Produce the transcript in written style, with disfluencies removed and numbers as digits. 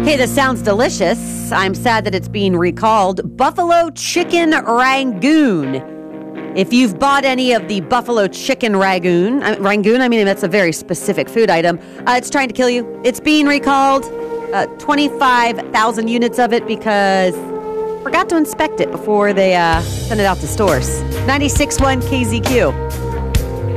Hey, this sounds delicious. I'm sad that it's being recalled. Buffalo chicken rangoon. If you've bought any of the buffalo chicken rangoon, I mean, that's a very specific food item. It's trying to kill you. It's being recalled. 25,000 units of it because forgot to inspect it before they send it out to stores. 96.1 KZQ.